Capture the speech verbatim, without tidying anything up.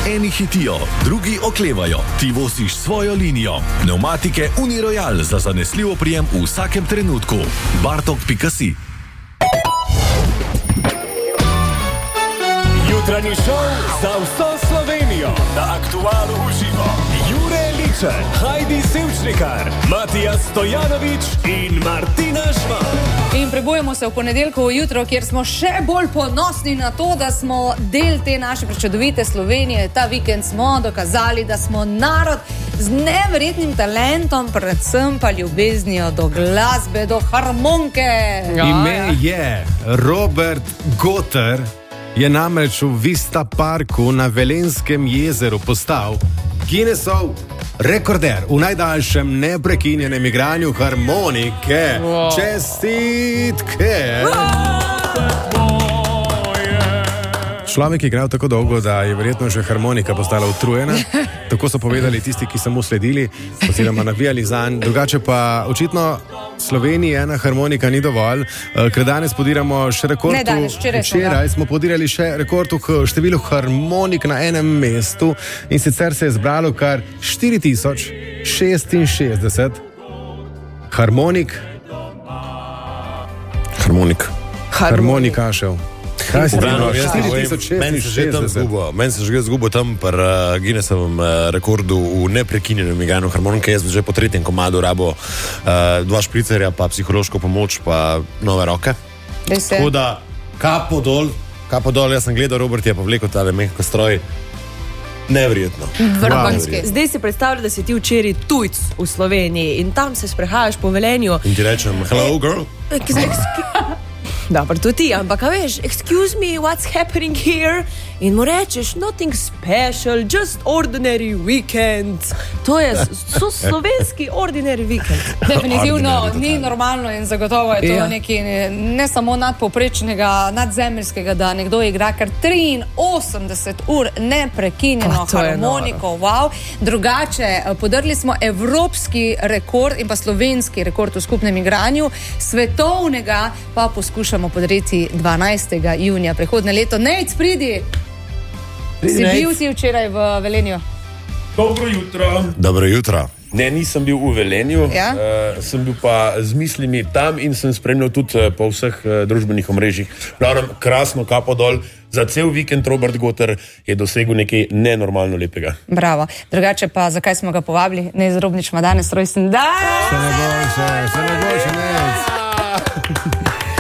Eni hitijo, drugi oklevajo, ti voziš svojo linijo. Pneumatike Uniroyal za zanesljiv oprijem v vsakem trenutku. bartok pika si. Jutranji šov za vso Slovenijo na Aktualu uživo. Jure Ličer, Heidi Sevčnikar, Matija Stojanović in Martina Žvan. In prebujemo se v ponedeljkovo jutro, kjer smo še bolj ponosni na to, da smo del te naše prečudovite Slovenije. Ta vikend smo dokazali, da smo narod z neverjetnim talentom, predvsem pa ljubeznijo do glasbe, do harmonike. Ime je Robert Goter. Je namreč v Vista Parku na Velenskem jezeru postal Guinnessov rekorder v najdaljšem neprekinjenem igranju harmonike. Wow. Čestitke! Človek je igral tako dolgo, da je verjetno že harmonika postala utrujena. Tako so povedali tisti, ki so mu sledili, oziroma navijali zanj. Drugače pa očitno Sloveniji ena harmonika ni dovolj, ker danes podiramo še rekord. Ne danes, včeraj smo, včeraj smo podirali še rekord v številu harmonik na enem mestu in sicer se je zbralo kar štiri tisoč šestinšestdeset harmonik. Harmonik. Harmonikašev. Kaj si Ubrano, meni se že tam zgubo, meni se že zgubo tam pri uh, Guinnessovem uh, rekordu v neprekinjenem igranju harmonike. Jaz bi že po tretjem komadu rabo uh, dva špricerja, pa psihološko pomoč, pa nove roke. Tako da, kapo dol, kapo dol, jaz sem gledal, Robert je pa vlekel tale mehko stroj. Neverjetno. Vrhunski. Zdaj si predstavljaj, da si ti včeraj tujc v Sloveniji in tam se sprehajaš po Velenju. In ti rečem, hello girl. Dobro, tudi ti, ampak a veš, excuse me, what's happening here? In mu rečeš, nothing special, just ordinary weekend. To je so slovenski ordinary weekend. Definitivno ni normalno in zagotovo je to ja. nekaj ne samo nadpovprečnega, nadzemeljskega, da nekdo igra kar triinosemdeset ur neprekinjeno harmoniko. Wow. Drugače, podrli smo evropski rekord in pa slovenski rekord v skupnem igranju, svetovnega pa poskušamo podreti dvanajstega junija prihodnje leto. Nejc, pridi! Si bil si včeraj v Velenju? Dobro jutro. Dobro jutro. Ne, nisem bil v Velenju, ja? uh, sem bil pa z mislimi tam in sem spremljal tudi uh, po vseh uh, družbenih omrežjih. Pravno, krasno kapo dol. Za cel vikend Robert Goter je dosegel nekaj nenormalno lepega. Bravo. Drugače pa, zakaj smo ga povabili? Ne izrobnič ima danes rojsten dan. Se ne bo, se, se ne bo, še ne.